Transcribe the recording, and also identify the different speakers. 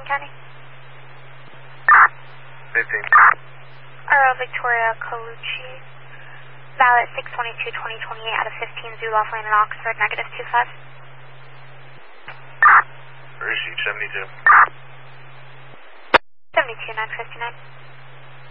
Speaker 1: County.
Speaker 2: 15.
Speaker 1: Earl Victoria Colucci. Valid 622-2028 out of 15 Zulu Lane in Oxford, -25.
Speaker 2: Receipt 72.
Speaker 1: 72-959.